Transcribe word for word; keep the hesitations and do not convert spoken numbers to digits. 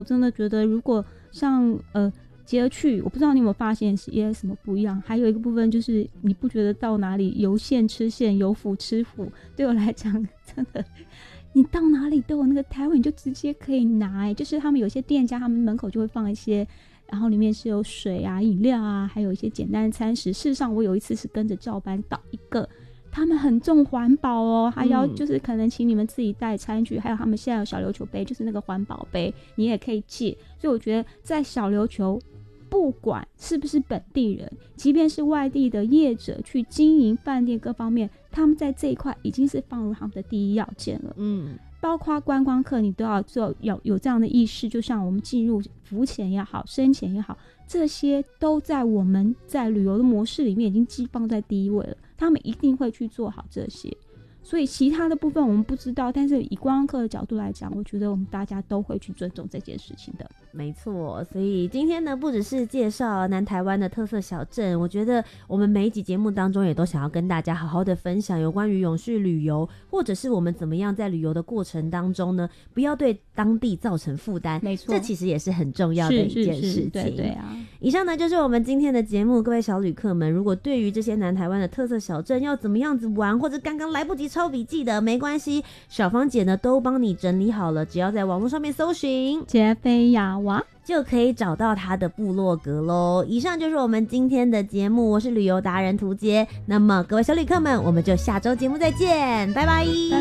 我真的觉得如果像呃节去，我不知道你有没有发现也什么不一样。还有一个部分就是你不觉得到哪里有馅吃馅，有腐吃腐，对我来讲真的你到哪里都有那个台湾，你就直接可以拿、欸、就是他们有些店家他们门口就会放一些，然后里面是有水啊饮料啊，还有一些简单的餐食。事实上我有一次是跟着教班到一个他们很重环保哦，还要就是可能请你们自己带餐具、嗯、还有他们现在有小琉球杯，就是那个环保杯你也可以借。所以我觉得在小琉球不管是不是本地人，即便是外地的业者去经营饭店各方面，他们在这一块已经是放入他们的第一要件了。嗯，包括观光客你都要做有有这样的意识，就像我们进入浮潜也好深潜也好，这些都在我们在旅游的模式里面已经寄放在第一位了，他们一定会去做好这些。所以其他的部分我们不知道，但是以观光客的角度来讲，我觉得我们大家都会去尊重这件事情的。 没错，所以今天呢不只是介绍南台湾的特色小镇，我觉得我们每一集节目当中也都想要跟大家好好的分享有关于永续旅游，或者是我们怎么样在旅游的过程当中呢不要对当地造成负担。没错，这其实也是很重要的一件事情。是是是，对对啊。以上呢就是我们今天的节目，各位小旅客们，如果对于这些南台湾的特色小镇要怎么样子玩，或者刚刚来不及抄笔记的没关系，小芳姐呢都帮你整理好了，只要在网络上面搜寻杰菲亚娃就可以找到他的部落格咯。以上就是我们今天的节目，我是旅游达人涂杰。那么各位小旅客们，我们就下周节目再见，拜拜。